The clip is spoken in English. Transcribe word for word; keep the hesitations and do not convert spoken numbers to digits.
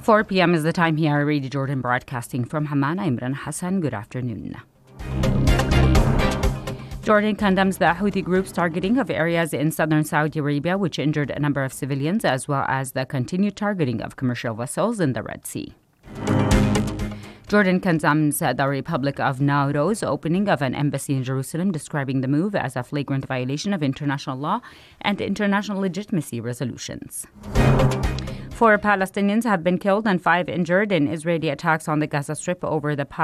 four p.m. is the time here. Radio Jordan broadcasting from Amman. I'm Imran Hassan. Good afternoon. Jordan condemns the Houthi group's targeting of areas in southern Saudi Arabia, which injured a number of civilians, as well as the continued targeting of commercial vessels in the Red Sea. Jordan condemns the Republic of Nauro's opening of an embassy in Jerusalem, describing the move as a flagrant violation of international law and international legitimacy resolutions. Four Palestinians have been killed and five injured in Israeli attacks on the Gaza Strip over the past